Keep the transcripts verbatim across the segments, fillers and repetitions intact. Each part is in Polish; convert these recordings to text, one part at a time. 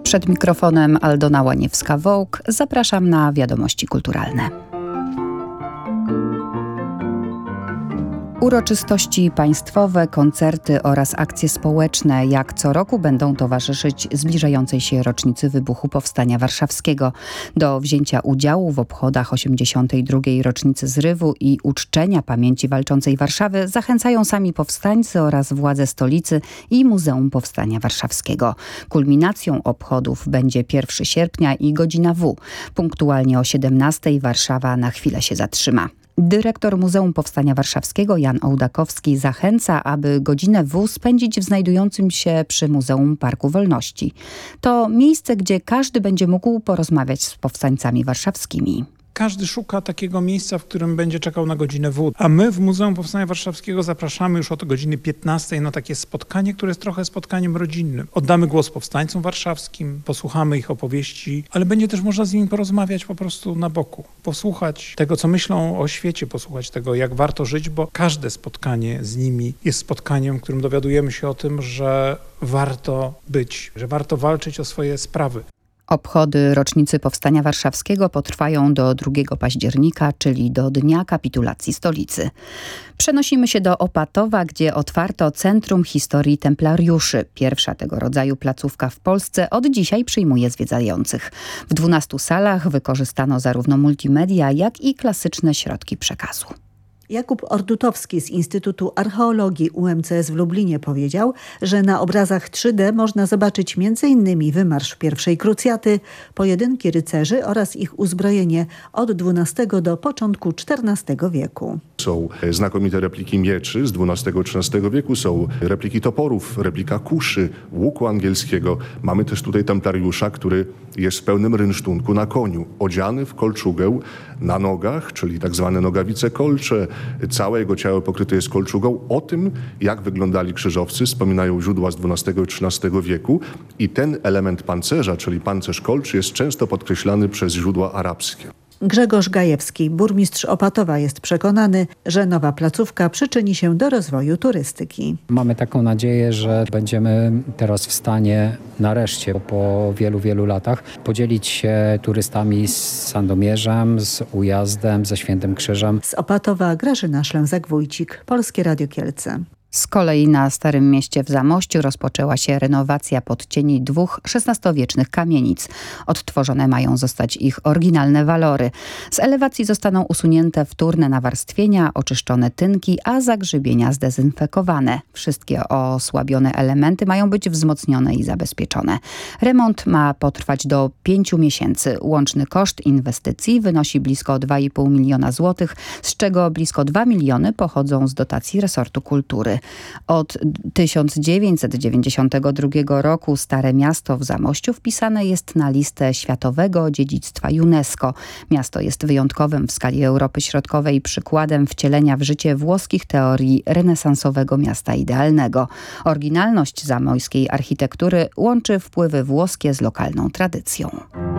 Przed mikrofonem Aldona Łaniewska-Wołk. Zapraszam na wiadomości kulturalne. Uroczystości państwowe, koncerty oraz akcje społeczne jak co roku będą towarzyszyć zbliżającej się rocznicy wybuchu Powstania Warszawskiego. Do wzięcia udziału w obchodach osiemdziesiątej drugiej rocznicy zrywu i uczczenia pamięci walczącej Warszawy zachęcają sami powstańcy oraz władze stolicy i Muzeum Powstania Warszawskiego. Kulminacją obchodów będzie pierwszego sierpnia i godzina W. Punktualnie o siedemnastej Warszawa na chwilę się zatrzyma. Dyrektor Muzeum Powstania Warszawskiego Jan Ołdakowski zachęca, aby godzinę W spędzić w znajdującym się przy Muzeum Parku Wolności. To miejsce, gdzie każdy będzie mógł porozmawiać z powstańcami warszawskimi. Każdy szuka takiego miejsca, w którym będzie czekał na godzinę W. A my w Muzeum Powstania Warszawskiego zapraszamy już od godziny piętnastej na takie spotkanie, które jest trochę spotkaniem rodzinnym. Oddamy głos powstańcom warszawskim, posłuchamy ich opowieści, ale będzie też można z nimi porozmawiać po prostu na boku. Posłuchać tego, co myślą o świecie, posłuchać tego, jak warto żyć, bo każde spotkanie z nimi jest spotkaniem, w którym dowiadujemy się o tym, że warto być, że warto walczyć o swoje sprawy. Obchody rocznicy Powstania Warszawskiego potrwają do drugiego października, czyli do dnia kapitulacji stolicy. Przenosimy się do Opatowa, gdzie otwarto Centrum Historii Templariuszy. Pierwsza tego rodzaju placówka w Polsce od dzisiaj przyjmuje zwiedzających. W dwunastu salach wykorzystano zarówno multimedia, jak i klasyczne środki przekazu. Jakub Ordutowski z Instytutu Archeologii U M C S w Lublinie powiedział, że na obrazach trzy D można zobaczyć między innymi wymarsz pierwszej krucjaty, pojedynki rycerzy oraz ich uzbrojenie od dwunastego do początku czternastego wieku. Są znakomite repliki mieczy z dwunastego trzynastego wieku, są repliki toporów, replika kuszy, łuku angielskiego. Mamy też tutaj templariusza, który jest w pełnym rynsztunku na koniu, odziany w kolczugę na nogach, czyli tak zwane nogawice kolcze. Całe jego ciało pokryte jest kolczugą. O tym, jak wyglądali krzyżowcy, wspominają źródła z dwunastego i trzynastego wieku i ten element pancerza, czyli pancerz kolczy, jest często podkreślany przez źródła arabskie. Grzegorz Gajewski, burmistrz Opatowa, jest przekonany, że nowa placówka przyczyni się do rozwoju turystyki. Mamy taką nadzieję, że będziemy teraz w stanie nareszcie po wielu, wielu latach podzielić się turystami z Sandomierzem, z Ujazdem, ze Świętym Krzyżem. Z Opatowa Grażyna Szlęzak-Wójcik, Polskie Radio Kielce. Z kolei na Starym Mieście w Zamościu rozpoczęła się renowacja podcieni dwóch szesnastowiecznych kamienic. Odtworzone mają zostać ich oryginalne walory. Z elewacji zostaną usunięte wtórne nawarstwienia, oczyszczone tynki, a zagrzybienia zdezynfekowane. Wszystkie osłabione elementy mają być wzmocnione i zabezpieczone. Remont ma potrwać do pięciu miesięcy. Łączny koszt inwestycji wynosi blisko dwa i pół miliona złotych, z czego blisko dwa miliony pochodzą z dotacji resortu kultury. Od tysiąc dziewięćset dziewięćdziesiątego drugiego roku Stare Miasto w Zamościu wpisane jest na listę Światowego Dziedzictwa UNESCO. Miasto jest wyjątkowym w skali Europy Środkowej przykładem wcielenia w życie włoskich teorii renesansowego miasta idealnego. Oryginalność zamojskiej architektury łączy wpływy włoskie z lokalną tradycją.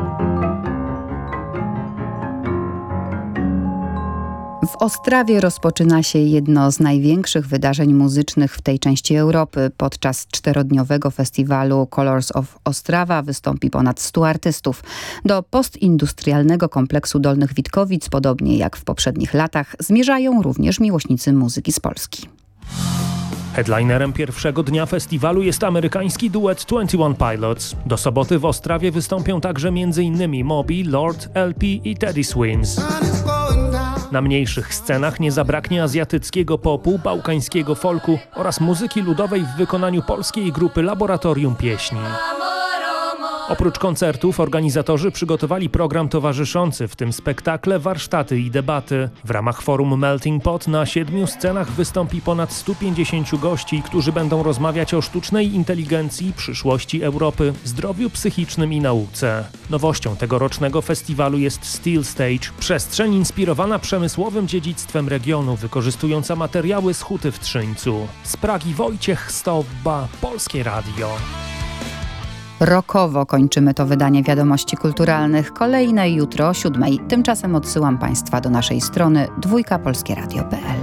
W Ostrawie rozpoczyna się jedno z największych wydarzeń muzycznych w tej części Europy. Podczas czterodniowego festiwalu Colors of Ostrawa wystąpi ponad stu artystów. Do postindustrialnego kompleksu Dolnych Witkowic, podobnie jak w poprzednich latach, zmierzają również miłośnicy muzyki z Polski. Headlinerem pierwszego dnia festiwalu jest amerykański duet Twenty One Pilots. Do soboty w Ostrawie wystąpią także m.in. Moby, Lord, L P i Teddy Swims. Na mniejszych scenach nie zabraknie azjatyckiego popu, bałkańskiego folku oraz muzyki ludowej w wykonaniu polskiej grupy Laboratorium Pieśni. Oprócz koncertów organizatorzy przygotowali program towarzyszący, w tym spektakle, warsztaty i debaty. W ramach forum Melting Pot na siedmiu scenach wystąpi ponad stu pięćdziesięciu gości, którzy będą rozmawiać o sztucznej inteligencji, przyszłości Europy, zdrowiu psychicznym i nauce. Nowością tegorocznego festiwalu jest Steel Stage, przestrzeń inspirowana przemysłowym dziedzictwem regionu, wykorzystująca materiały z huty w Trzyńcu. Z Pragi Wojciech Stobba, Polskie Radio. Rokowo kończymy to wydanie Wiadomości Kulturalnych. Kolejne jutro o siódmej. Tymczasem odsyłam Państwa do naszej strony dwójka polskie radio kropka p l.